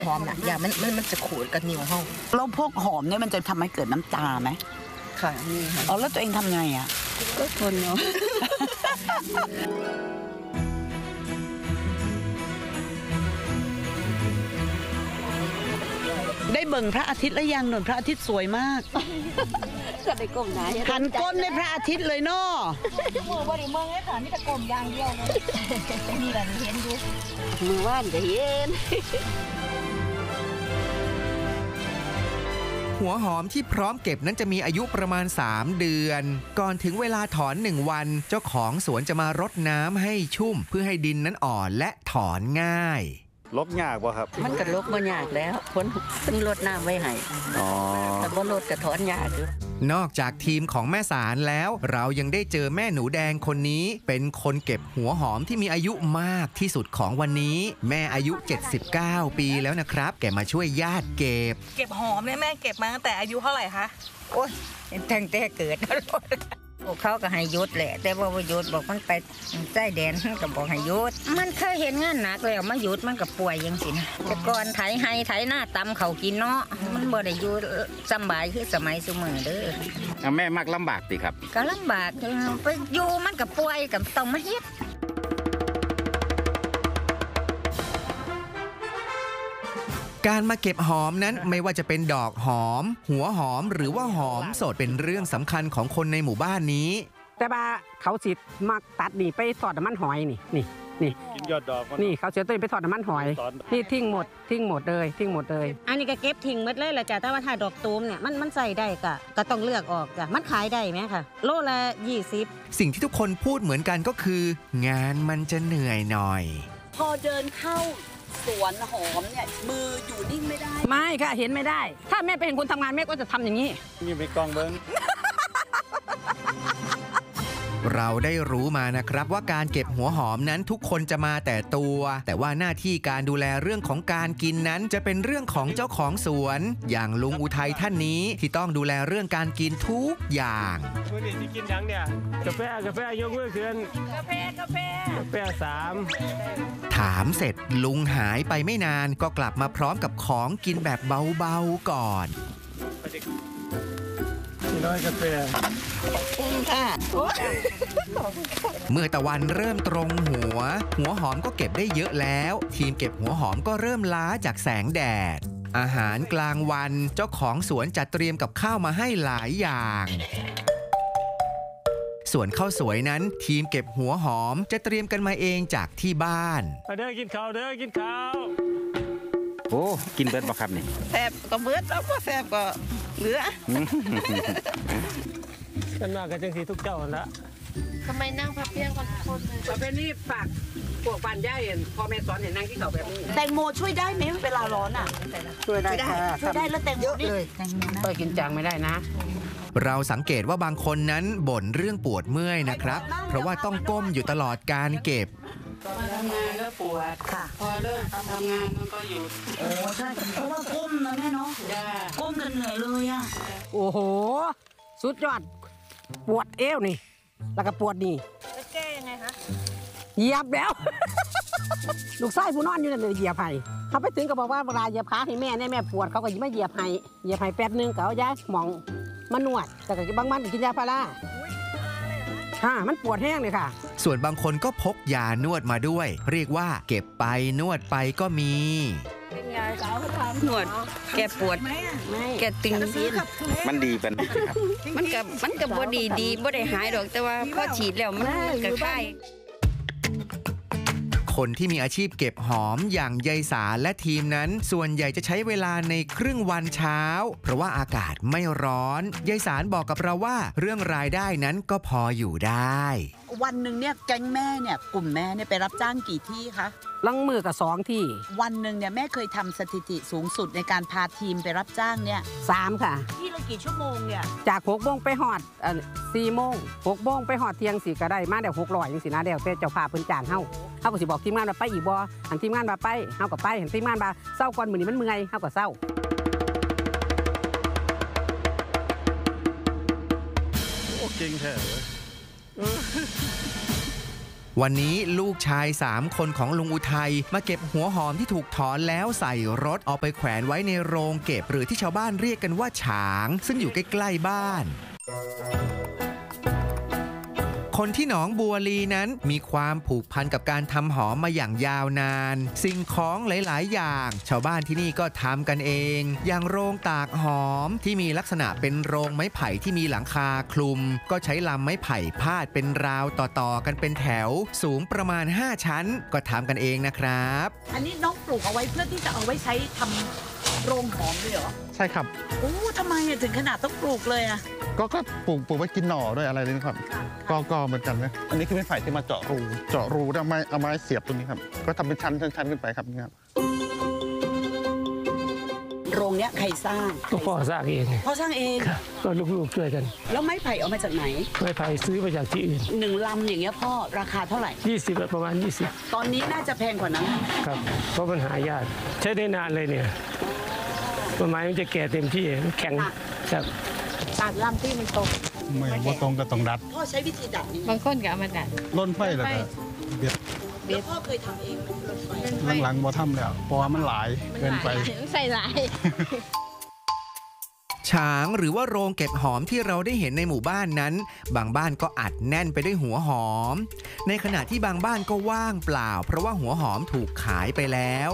หอมนะอย่ามันจะขูดกับนิ้วห้องแล้วพวกหอมเนี่ยมันจะทำให้เกิดน้ำตาไหมค่ะนี่ค่ะอ๋อแล้วตัวเองทำไงอ่ะก็ทนเนาะได้เบิ่งพระอาทิตย์แล้วยังหนุนพระอาทิตย์สวยมากก็ได้ก้มหน้าหันก้นในพระอาทิตย์เลยเนาะมือบริเมืองเลยค่ะนี่แต่ก้มอย่างเดียวเลยนี่แหละเห็นดูมือว่านจะเห็นหัวหอมที่พร้อมเก็บนั้นจะมีอายุประมาณ3เดือนก่อนถึงเวลาถอน1วันเจ้าของสวนจะมารดน้ำให้ชุ่มเพื่อให้ดินนั้นอ่อนและถอนง่ายลกยากป่ะครับมันก็ลกบ่ยากแล้วพ้นซึ่งรดน้ำไว้ให้แต่บ่รดก็ถอนยากอยู่นอกจากทีมของแม่สารแล้วเรายังได้เจอแม่หนูแดงคนนี้เป็นคนเก็บหัวหอมที่มีอายุมากที่สุดของวันนี้แม่อายุ79ปีแล้วนะครับแกมาช่วยญาติเก็บหอมเนี่ยแม่เก็บมาตั้งแต่อายุเท่าไหร่คะโอ้ยตั้งแต่เกิดพวกเขาก็ให้ยุดแหละแต่ว่ายุดบอกมันไปใต้แดนก็บอกให้ยุดมันเคยเห็นงานหนักแล้วมายุดมันก็ป่วยยังสินะแต่ก่อนไถให้ไถหน้าตำเขากินเนาะมันบ่ได้อยู่สบายคือสมัยสมัยเด้อแม่มักลำบากติครับก็ลำบากไปอยู่มันก็ป่วยกับต้องมาเฮ็ดการมาเก็บหอมนั้นไม่ว่าจะเป็นดอกหอมหัวหอมหรือว่าหอมสดเป็นเรื่องสำคัญของคนในหมู่บ้านนี้แต่ว่าเขาสิมาตัดนี่ไปทอดน้ำมันหอยนี่กินยอดดอกนี่เขาเสียตัวไปทอดน้ำมันหอยนี่ทิ้งหมดเลยอันนี้ก็เก็บทิ้งหมดเลยแหละจ้ะแต่ว่าถ้าดอกตูมเนี่ยมันใส่ได้ก็ต้องเลือกออกจ้ะมันขายได้ไหมคะโลละ20 สิ่งที่ทุกคนพูดเหมือนกันก็คืองานมันจะเหนื่อยหน่อยพอเดินเข้าสวนหอมเนี่ยมืออยู่นิ่งไม่ได้ไม่ค่ะเห็นไม่ได้ถ้าแม่เป็นคนทำงานแม่ก็จะทำอย่างนี้นี่ไม่กล้องเบิ้งเราได้รู้มานะครับว่าการเก็บหัวหอมนั้นทุกคนจะมาแต่ตัวแต่ว่าหน้าที่การดูแลเรื่องของการกินนั้นจะเป็นเรื่องของเจ้าของสวนอย่างลุงอุทัยท่านนี้ที่ต้องดูแลเรื่องการกินทุกอย่างมื้อนี้สิกินหยังเนี่ยกาแฟยกมือขึ้นกาแฟ 3ถามเสร็จลุงหายไปไม่นานก็กลับมาพร้อมกับของกินแบบเบาๆก่อนน้อยกาแฟเมื่อตะวันเริ่มตรงหัวหอมก็เก็บได้เยอะแล้วทีมเก็บหัวหอมก็เริ่มล้าจากแสงแดดอาหารกลางวันเจ้าของสวนจัดเตรียมกับข้าวมาให้หลายอย่างส่วนข้าวสวยนั้นทีมเก็บหัวหอมจะเตรียมกันมาเองจากที่บ้านเด้อกินข้าวโอ้กินเบิดบ่ครับนี่แซ่บก็เบิดแล้วก็แซ่บก็เหลือกันมากกันจังสีทุกเจ้าละทำไมนั่งพับเพียงกันคนประเภทนี้ฝากพวกบ้านย่าเห็นพ่อแม่สอนเห็นนั่งที่เขาแบบนี้แตงโมช่วยได้ไหมเวลาร้อนอ่ะช่วยได้แล้วแตงโมนี่ก็กินจังไม่ได้นะเราสังเกตว่าบางคนนั้นบ่นเรื่องปวดเมื่อยนะครับเพราะว่าต้องก้มอยู่ตลอดการเก็บตอนทำงานก็ปวดค่ะพอเลิกทำงานมันก็หยุดโอ้ใช่เพราะว่าก้มนะแม่เนาะก้มกันเหนื่อยเลยอ่ะโอ้โหสุดยอดปวดเอวนี่แล้วก็ปวดนี่จะแก้ยังไงคะเหยียบแล้วลูกชายผู้นอนอยู่นั่นเลยเหยียบให้เขาไปถึงก็บอกว่าเวลาเหยียบขาให้แม่เนี่ยแม่ปวดเขาก็ไม่เหยียบให้แป๊บนึงเขาย้ายหมองมานวดแต่ก็บางมันกินยาพารามันปวดแห้งเลยค่ะส่วนบางคนก็พกยานวดมาด้วยเรียกว่าเก็บไปนวดไปก็มีเป็นไงสาวเขาทำนวดแกปวดแกตึงซีนมันดีเป็นครับมันกับบ่ดีบ่ได้หายดอกแต่ว่าพอฉีดแล้วมันก็คลายคนที่มีอาชีพเก็บหอมอย่างยายสาและทีมนั้นส่วนใหญ่จะใช้เวลาในครึ่งวันเช้าเพราะว่าอากาศไม่ร้อนยายสารบอกกับเราว่าเรื่องรายได้นั้นก็พออยู่ได้วันหนึ่งเนี่ยแก๊งแม่เนี่ยกลุ่มแม่เนี่ยไปรับจ้างกี่ที่คะลังมือกับ2ที่วันหนึ่งเนี่ยแม่เคยทำสถิติสูงสุดในการพาทีมไปรับจ้างเนี่ย 3ค่ะที่ละกี่ชั่วโมงเนี่ยจาก6 โมงไปหอด4 โมง6 โมงไปหอดเที่ยง4ก็ได้มาเดี๋ยว600จังสินะเดี๋ยวเจ้าภาพเพิ่นจ้างเฮาก็สิบอกทีมงานว่าไปอีกบ่หันทีมงานว่าไปเฮาก็ไปหันทีมงานว่าเศร้าก่อนมื้อนี้มันเมื่อยเฮาก็เศร้าโอ้เก่งแท้วันนี้ลูกชาย3คนของลุงอุทัยมาเก็บหัวหอมที่ถูกถอนแล้วใส่รถเอาไปแขวนไว้ในโรงเก็บหรือที่ชาวบ้านเรียกกันว่าฉางซึ่งอยู่ใกล้ๆบ้านคนที่หนองบัวลีนั้นมีความผูกพันกับการทำหอมมาอย่างยาวนานสิ่งของหลายๆอย่างชาวบ้านที่นี่ก็ทำกันเองอย่างโรงตากหอมที่มีลักษณะเป็นโรงไม้ไผ่ที่มีหลังคาคลุมก็ใช้ลำไม้ไผ่พาดเป็นราวต่อๆกันเป็นแถวสูงประมาณ5ชั้นก็ทำกันเองนะครับอันนี้น้องปลูกเอาไว้เพื่อที่จะเอาไว้ใช้ทำโรงหอมเลยเหรอใช่ครับโอ้ทำไมถึงขนาดต้องปลูกเลยอะก็ปลูกไว้กินหน่อด้วยอะไรนี่ครับก็เหมือนกันนะอันนี้คือไม้ไผ่ที่มาเจาะรูแล้วเอาไม้เสียบตรงนี้ครับก็ทำเป็นชั้นขึ้นไปครับนี่ครับโรงเนี้ยใครสร้างก็พ่อสร้างเองพ่อสร้างเองก็ลูกๆช่วยกันแล้วไม้ไผ่เอามาจากไหนไม้ไผ่ซื้อมาจากที่อื่น 1 ลำอย่างเงี้ยพ่อราคาเท่าไหร่ 20ประมาณตอนนี้น่าจะแพงกว่านั้น 20ครับเพราะมันหายากใช้ได้นานเลยเนี่ยต้นไม้มันจะแก่เต็มที่มันแข็งครับตัดลำที่มันตกไม่ว่าตรงก็ต้องดัดพ่อใช้วิธีดัดยังไงบางคนก็เอามาดัดล้นไฟแล้วก็เบียดแล้วพ่อเคยทำเองไหมรถไฟหลังๆบ่ทำแล้วเพราะว่ามันหลายเกินไปใส่หลายฉางหรือว่าโรงเก็บหอมที่เราได้เห็นในหมู่บ้านนั้นบางบ้านก็อัดแน่นไปด้วยหัวหอมในขณะที่บางบ้านก็ว่างเปล่าเพราะว่าหัวหอมถูกขายไปแล้ว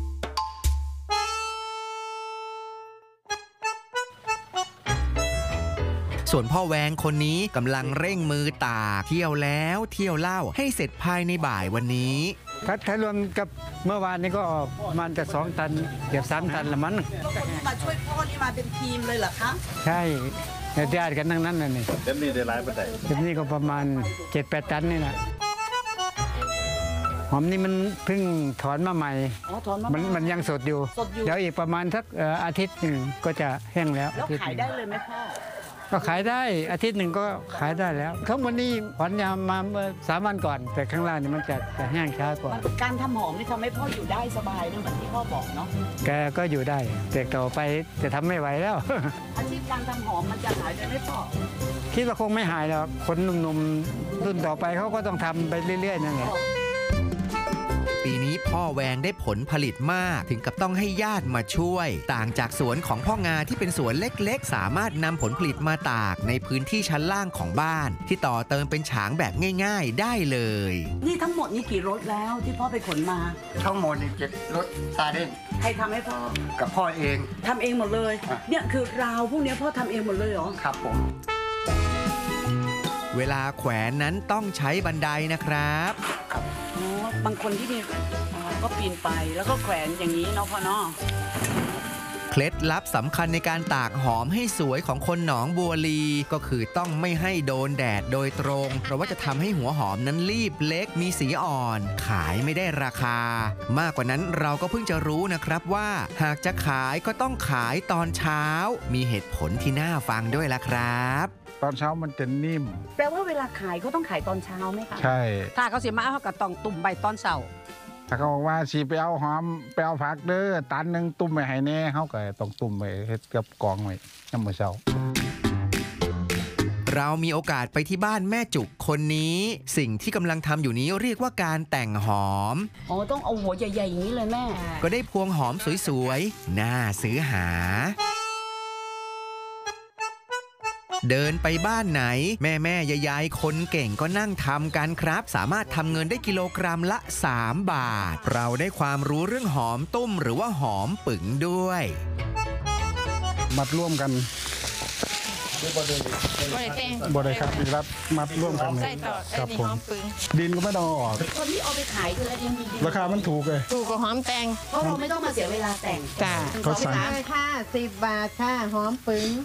ส่วนพ่อแวงคนนี้กำลังเร่งมือตากเที่ยวแล้วเที่ยวเล่าให้เสร็จภายในบ่ายวันนี้ถ้ารวมกับเมื่อวานนี้ก็ประมาณจะ2 ตันเกือบ3 ตันละมั้งคนที่มาช่วยพ่อนี่มาเป็นทีมเลยเหรอคะใช่ญาติกันทั้งนั้นน่ะนี่เต็มนี่ได้หลายประเดี๋ยวเต็มนี่ก็ประมาณ 7-8 ตันนี่แหละหอมนี่มันเพิ่งถอนมาใหม่อ๋อถอนมามันยังสดอยู่สดอยู่เดี๋ยวอีกประมาณสักอาทิตย์หนึ่งก็จะแห้งแล้วแล้วขายได้เลยไหมพ่อก็ขายได้อาทิตย์หนึ่งก็ขายได้แล้วทั้งวันนี้ถอนยามมาเมื่อ3 วันก่อน แต่ข้างล่างนี่มันจะแห้งช้ากว่าการทำหอมนี่ทำให้พ่ออยู่ได้สบายนะเหมือนที่พ่อบอกเนาะแกก็อยู่ได้แต่ต่อไปจะทำไม่ไหวแล้วอาชีพการทำหอมมันจะหายไปไหมพ่อคิดว่าคงไม่หายหรอกคนหนุ่มๆรุ่นต่อไปเขาก็ต้องทำไปเรื่อยๆนั่นแหละปีนี้พ่อแวงได้ผลผลิตมากถึงกับต้องให้ญาติมาช่วยต่างจากสวนของพ่องาที่เป็นสวนเล็กๆสามารถนำผลผลิตมาตากในพื้นที่ชั้นล่างของบ้านที่ต่อเติมเป็นฉางแบบง่ายๆได้เลยนี่ทั้งหมดนี่กี่รถแล้วที่พ่อไปขนมาทั้งหมดนี่7 รถซาเด้งใครทำให้พ่อกับพ่อเองทำเองหมดเลย เนี่ยคือราวพวกเนี้ยพ่อทำเองหมดเลยเหรอครับผมเวลาแขวนนั้นต้องใช้บันไดนะครับอ๋อบางคนที่มีก็ปีนไปแล้วก็แขวนอย่างนี้เนาะพ่อเนาะเคล็ดลับสำคัญในการตากหอมให้สวยของคนหนองบัวลีก็คือต้องไม่ให้โดนแดดโดยตรงเพราะว่าจะทำให้หัวหอมนั้นรีบเล็กมีสีอ่อนขายไม่ได้ราคามากกว่านั้นเราก็เพิ่งจะรู้นะครับว่าหากจะขายก็ต้องขายตอนเช้ามีเหตุผลที่น่าฟังด้วยล่ะครับตอนเช้ามันจะนิ่มแปลว่าเวลาขายเขาต้องขายตอนเช้าไหมคะใช่ถ้าเขาสิมาเขาก็ต้องตุ่มใบตอนเช้าถ้าเขาบอกว่าสีไปเอาหอมไปเอาผักเด้อตันหนึ่งตุ่มไปให้แน่เขาก็ต้องตุ่มไปเฮ็ดกับกองไว้น้ำมือเช้าเรามีโอกาสไปที่บ้านแม่จุกคนนี้ สิ่งที่กำลังทำอยู่นี้เรียกว่าการแต่งหอมอ๋อต้องเอาหัวใหญ่ๆอย่างนี้เลยแม่ก็ได้พวงหอมสวยๆน่าซื้อหา เดินไปบ้านไหนแม่ยายๆคนเก่งก็นั่งทำกันครับสามารถทำเงินได้กิโลกรัมละ3 บาทเราได้ความรู้เรื่องหอมตุ้มหรือว่าหอมปึ๋งด้วยมัดร่วมกันบ่ได้ครับนี่รับมัดร่วมกันครับผมดินก็ไม่ต้องออกคนที่เอาไปขายคืออะไรยังมีราคามันถูกเลยถูกกว่าหอมแตงเพราะเราไม่ต้องมาเสียเวลาแต่งจ้าเขาสั่งค่ะ10 บาทค่ะหอมปึ๋ง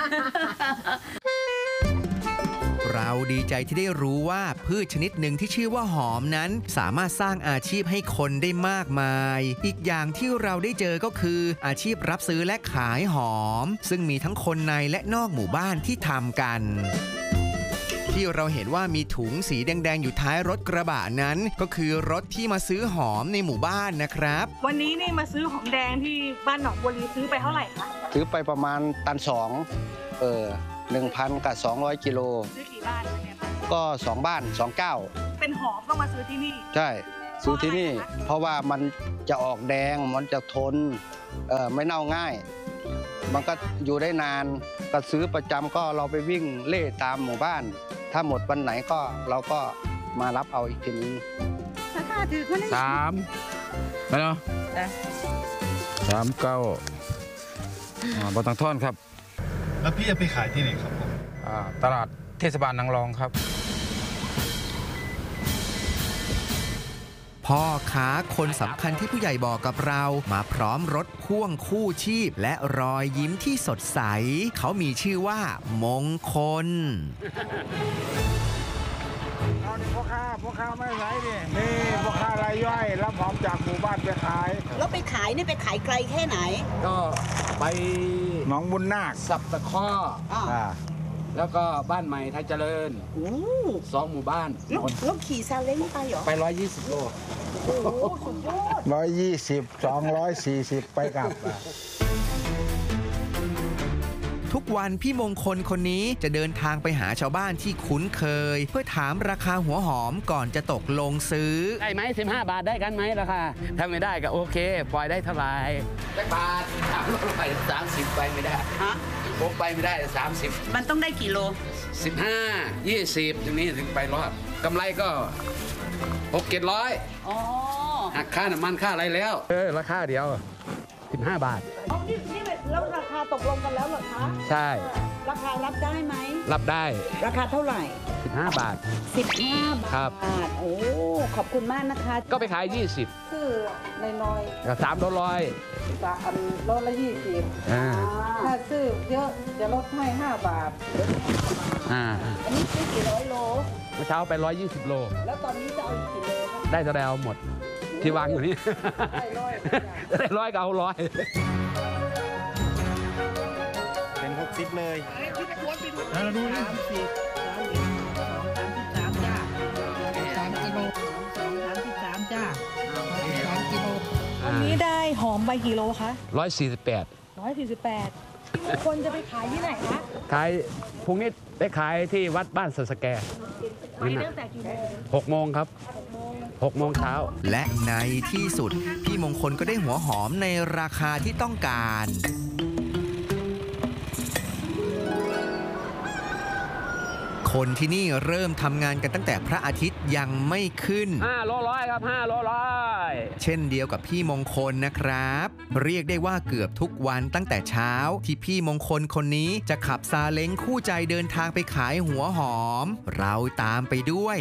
เราดีใจที่ได้รู้ว่าพืชชนิดหนึ่งที่ชื่อว่าหอมนั้นสามารถสร้างอาชีพให้คนได้มากมายอีกอย่างที่เราได้เจอก็คืออาชีพรับซื้อและขายหอมซึ่งมีทั้งคนในและนอกหมู่บ้านที่ทำกันที่เราเห็นว่ามีถุงสีแดงๆอยู่ท้ายรถกระบะนั้นก็คือรถที่มาซื้อหอมในหมู่บ้านนะครับวันนี้นี่มาซื้อหอมแดงที่บ้านหนองบัวลีซื้อไปเท่าไหร่คะซื้อไปประมาณตัน 2 1,000 กับ 200 กิโลซื้อกี่บ้านคะเนี่ยก็2 บ้าน 2 เก้าเป็นเป็นหอมต้องมาซื้อที่นี่ใช่ซื้อที่นี่ เพราะว่ามันจะออกแดงมันจะทนไม่เน่าง่าย มันก็อยู่ได้นานก็ซื้อประจำก็เราไปวิ่งเล่ตามหมู่บ้าน ถ้าหมดวันไหนก็เราก็มารับเอาอีกทีนึง 3ไปเนาะ39บอตังท่อนครับแล้วพี่จะไปขายที่ไหนครับผมตลาดเทศบาลนางรองครับพ่อค้าคนสำคัญที่ผู้ใหญ่บอกกับเรามาพร้อมรถพ่วงคู่ชีพและรอยยิ้มที่สดใสเขามีชื่อว่ามงคลพ่อค้าไม่ไหวดินี่พ่อค้ารายย่อยรับหอมจากหมู่บ้านไปขายแล้วไปขายนี่ไปขายไกลแค่ไหนก็ไปหนองบุญนาคสับตะข้อแล้วก็บ้านใหม่ไทยเจริญ2 หมู่บ้านแล้วขี่ซาเล้งไปเหรอไป120 โลโอ้โหสุดยอด 120 240 ไปกลับทุกวันพี่มงคลคนนี้จะเดินทางไปหาชาวบ้านที่คุ้นเคย เพื่อถามราคาหัวหอมก่อนจะตกลงซื้อได้ไหม15 บาทได้กันไหมราคาถ้าไม่ได้ก็โอเคปล่อยได้เท่าไหร่ได้บาท30ไปไม่ได้ฮะผมไปไม่ได้30มันต้องได้กี่โล15 20ตรงนี้ถึงไปรอดกำไรก็600-700หักค่าน้ำมันค่าอะไรแล้วราคาเดียว15 บาทนี่แล้วราคาตกลงกันแล้วเหรอคะใช่ราคารับได้ไหมรับได้ราคาเท่าไหร่ 15 บาท 15 บาทครับโอ้ขอบคุณมากนะคะก็ไปขาย20 ซื้อน้อยๆก็300 โลละ20ถ้าซื้อเยอะจะลดให้5 บาทอันนี้ซื้อกี่ร้อยโลเมื่อเช้าไป120 โลแล้วตอนนี้จะเอาอีกกี่โลครับได้จะได้เอาหมดที่วางอยู่นี่ได้100ก็เอา100 เป็น60เลยดูนี่33จ้า3 กิโล33จ้า3 กิโลวันนี้ได้หอมไปกี่โลคะ 148 พี่มงคลจะไปขายที่ไหนคะขายพรุ่งนี้ได้ขายที่วัดบ้านสแกไปตั้งแต่กี่โมง 6 โมงครับ6 โมงเช้าและในที่สุดพี่มงคลก็ได้หัวหอมในราคาที่ต้องการคนที่นี่เริ่มทำงานกันตั้งแต่พระอาทิตย์ยังไม่ขึ้น 5 โลร้อยครับ5 โลร้อยเช่นเดียวกับพี่มงคลนะครับเรียกได้ว่าเกือบทุกวันตั้งแต่เช้าที่พี่มงคลคนนี้จะขับซาเล้งคู่ใจเดินทางไปขายหัวหอมเราตามไปด้วย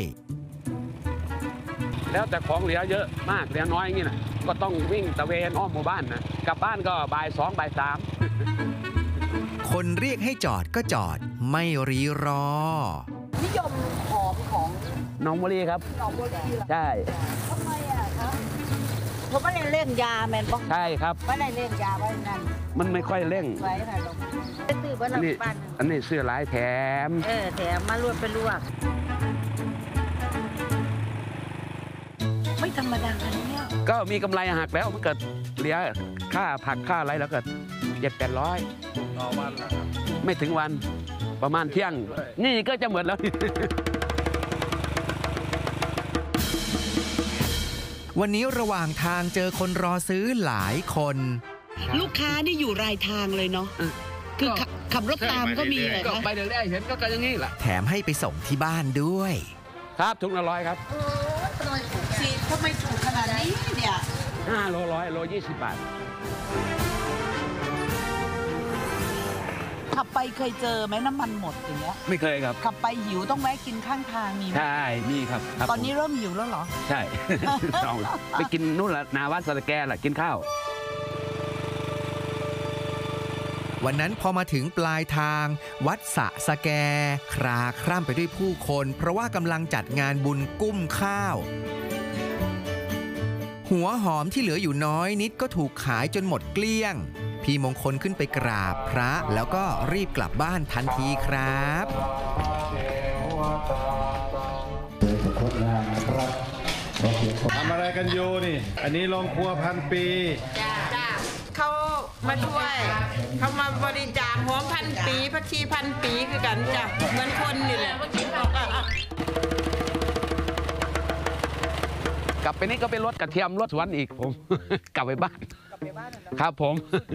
แล้วแต่ของเหลือเยอะมากเหลือน้อยอย่างนี้นะก็ต้องวิ่งตะเวนอ้อมหมู่บ้านนะกลับบ้านก็บ่าย 2 บ่าย 3 คนเรียกให้จอดก็จอดไม่รีรอนิยมหอมของหนองบัวลีครับหนองบัวลีใช่ทำไมอะคะเขาไม่ได้เล่นยาแมนบอกใช่ครับไม่ได้เล่นยาไว้นั่นมันไม่ค่อยเล่นไว้ไหนหรอกซื้อบ้านบ้านอันนี้ซื้อหลายแถมแถมมาลวกไปลวกไม่ธรรมดาอันนี้ก็มีกำไรหักแล้วมันเกิดเหลือค่าผักค่าอะไรแล้วก็700-800 ต่อวันนะครับไม่ถึงวันประมาณเที่ยงนี่ก็จะหมดแล้ววันนี้ระหว่างทางเจอคนรอซื้อหลายคนลูกค้านี่อยู่รายทางเลยเนาะคือขับรถตามก็มีเลยก็ไปเรื่อยๆเห็นก็อย่างนี้แหละแถมให้ไปส่งที่บ้านด้วยครับถุงละ100ครับทำไมถูกขนาดนี้เนี่ย 5 โลร้อยโล20 บาทขับไปเคยเจอไหมน้ำมันหมดอย่างเงี้ยไม่เคยครับขับไปหิวต้องแวะกินข้างทางมีไหมใช่มีครับตอนนี้เริ่มหิวแล้วเหรอใช่ไปกินนู่นละนาวัดสระแกแหละกินข้าววันนั้นพอมาถึงปลายทางวัดสะสแกคราคร่ำไปด้วยผู้คนเพราะว่ากำลังจัดงานบุญกุ้มข้าวหัวหอมที่เหลืออยู่น้อยนิดก็ถูกขายจนหมดเกลี้ยงพี่มงคลขึ้นไปกราบพระแล้วก็รีบกลับบ้านทันทีครับทำอะไรกันอยู่นี่อันนี้โรงครัว1,000 ปีจ้าเขามาช่วยเขามาบริจาคหอม1,000 ปีผักชี1,000 ปีคือกันจ้ะเหมือนคนนี่แหละกลับไปนี่ก็ไปรดกระเทียมรดสวนอีกผม กลับไปบ้านครับผม